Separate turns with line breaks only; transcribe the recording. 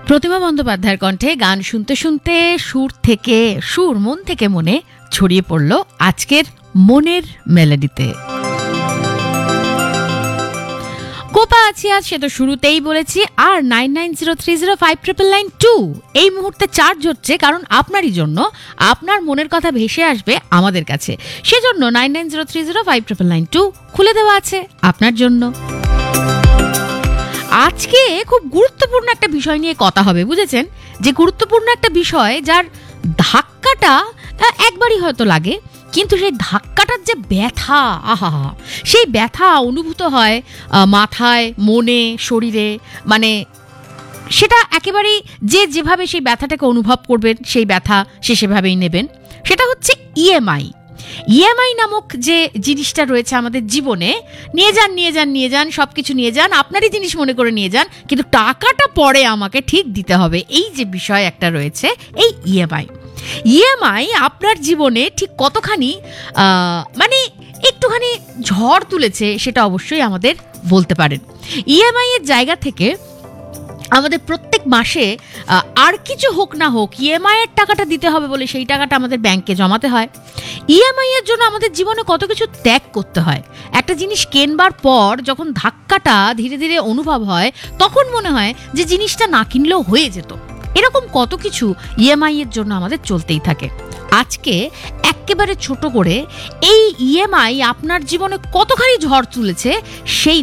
প্রতিমা বন্দ্যোপাধ্যায়ের কণ্ঠে গান শুনতে শুনতে সুর মন থেকে মনে ছড়িয়ে পড়ল আজকের মনের মেলোডিতে। কোপা আছি আজ, সে তো শুরুতেই বলেছি। আর 9903059992 এই মুহূর্তে চার্জ হচ্ছে, কারণ আপনারই জন্য আপনার মনের কথা ভেসে আসবে আমাদের কাছে। সেজন্য 9903059992 খুলে দেওয়া আছে আপনার জন্য। আজকে খুব গুরুত্বপূর্ণ একটা বিষয় নিয়ে কথা হবে, বুঝেছেন? যে গুরুত্বপূর্ণ একটা বিষয়, যার ধাক্কাটা একবারই হয়তো লাগে, কিন্তু সেই ধাক্কাটার যে ব্যথা, আহা, সেই ব্যথা অনুভূত হয় মাথায়, মনে, শরীরে। মানে সেটা একেবারেই যে যেভাবে সেই ব্যথাটাকে অনুভব করবেন, সেই ব্যথা সে সেভাবেই নেবেন। সেটা হচ্ছে ইএমআই নামক যে জিনিসটা রয়েছে আমাদের জীবনে। নিয়ে যান সব কিছু নিয়ে যান, আপনারই জিনিস মনে করে নিয়ে যান, কিন্তু টাকাটা পরে আমাকে ঠিক দিতে হবে। এই যে বিষয় একটা রয়েছে, এই ইএমআই আপনার জীবনে ঠিক কতখানি মানে একটুখানি ঝড় তুলেছে, সেটা অবশ্যই আমাদের বলতে পারেন। ইএমআই এর জায়গা থেকে আমাদের প্রত্যেক মাসে আর কিছু হোক না হোক ইএমআই এর টাকাটা দিতে হবে বলে সেই টাকাটা আমাদের ব্যাংকে জমাতে হয়। ইএমআই এর জন্য আমাদের জীবনে কত কিছু ত্যাগ করতে হয়। একটা জিনিস কেনবার পর যখন ধাক্কাটা ধীরে ধীরে অনুভব হয়, তখন মনে হয় যে জিনিসটা না কিনলেও হয়ে যেত। এরকম কত কিছু ইএমআই এর জন্য আমাদের চলতেই থাকে। আজকে একেবারে ছোট করে এই ইএমআই আপনার জীবনে কতখানি ঝড় তুলেছে সেই